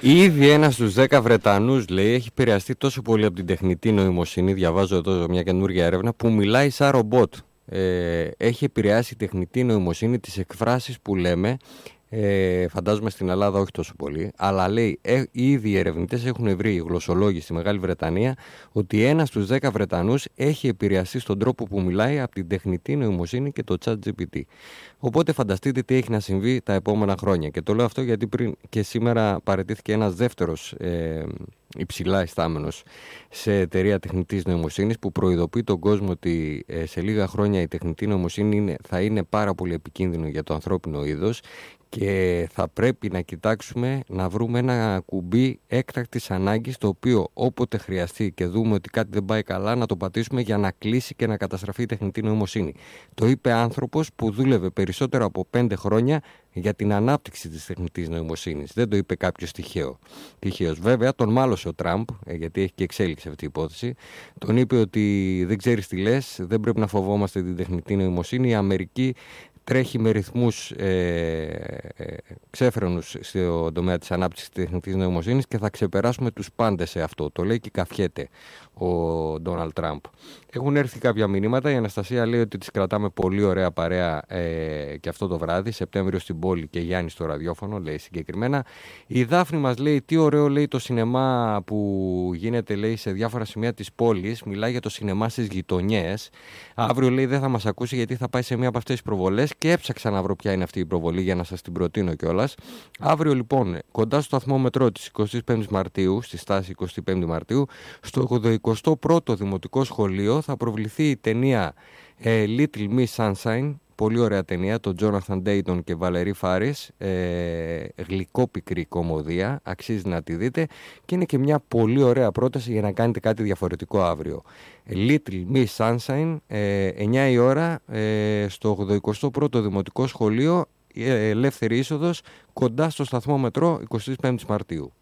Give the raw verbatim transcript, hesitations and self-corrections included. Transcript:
Ήδη ένας στους δέκα Βρετανούς, λέει, έχει επηρεαστεί τόσο πολύ από την τεχνητή νοημοσύνη, διαβάζω εδώ μια καινούργια έρευνα, που μιλάει σαν ρομπότ. Ε, έχει επηρεάσει η τεχνητή νοημοσύνη τις εκφράσεις που λέμε. Ε, φαντάζομαι στην Ελλάδα όχι τόσο πολύ, αλλά λέει ε, ήδη οι ερευνητές έχουν βρει, οι γλωσσολόγοι στη Μεγάλη Βρετανία, ότι ένας στους δέκα Βρετανούς έχει επηρεαστεί στον τρόπο που μιλάει από την τεχνητή νοημοσύνη και το ChatGPT. Οπότε φανταστείτε τι έχει να συμβεί τα επόμενα χρόνια. Και το λέω αυτό γιατί πριν και σήμερα παραιτήθηκε ένας δεύτερος ε, υψηλά ιστάμενος σε εταιρεία τεχνητής νοημοσύνης, που προειδοποιεί τον κόσμο ότι ε, σε λίγα χρόνια η τεχνητή νοημοσύνη είναι, θα είναι πάρα πολύ επικίνδυνο για το ανθρώπινο είδος. Και θα πρέπει να κοιτάξουμε να βρούμε ένα κουμπί έκτακτης ανάγκης, το οποίο όποτε χρειαστεί και δούμε ότι κάτι δεν πάει καλά, να το πατήσουμε για να κλείσει και να καταστραφεί η τεχνητή νοημοσύνη. Το είπε άνθρωπος που δούλευε περισσότερο από πέντε χρόνια για την ανάπτυξη της τεχνητής νοημοσύνης. Δεν το είπε κάποιος τυχαίο. Τυχαίος. Βέβαια, τον μάλωσε ο Τραμπ, γιατί έχει και εξέλιξη αυτή η υπόθεση. Τον είπε ότι δεν ξέρεις τι λες, δεν πρέπει να φοβόμαστε την τεχνητή νοημοσύνη. Η Αμερική τρέχει με ρυθμούς ε, ε, ξέφρενους στον τομέα της ανάπτυξης της τεχνητής νοημοσύνης και θα ξεπεράσουμε τους πάντες σε αυτό. Το λέει και καφιέται ο Ντόναλντ Τραμπ. Έχουν έρθει κάποια μηνύματα. Η Αναστασία λέει ότι της κρατάμε πολύ ωραία παρέα ε, και αυτό το βράδυ. Σεπτέμβριο στην πόλη και Γιάννη στο ραδιόφωνο, λέει συγκεκριμένα. Η Δάφνη μας λέει τι ωραίο, λέει, το σινεμά που γίνεται, λέει, σε διάφορα σημεία της πόλης. Μιλάει για το σινεμά στις γειτονιές. Αύριο, λέει, δεν θα μας ακούσει γιατί θα πάει σε μία από αυτές τις προβολές και έψαξα να βρω ποια είναι αυτή η προβολή για να σας την προτείνω κιόλας. Αύριο, λοιπόν, κοντά στο σταθμό μετρό της εικοστής πέμπτης Μαρτίου, στη στάση εικοστή πέμπτη Μαρτίου, στο ογδοηκοστό πρώτο Δημοτικό Σχολείο θα προβληθεί η ταινία ε, Little Miss Sunshine. Πολύ ωραία ταινία, τον Jonathan Dayton και Βαλερή Φάρις, ε, γλυκόπικρη κομμωδία, αξίζει να τη δείτε και είναι και μια πολύ ωραία πρόταση για να κάνετε κάτι διαφορετικό αύριο. Little Miss Sunshine, ε, εννιά η ώρα, ε, στο ογδοηκοστό πρώτο Δημοτικό Σχολείο, ε, ελεύθερη είσοδος, κοντά στο σταθμό μετρό εικοστή πέμπτη Μαρτίου.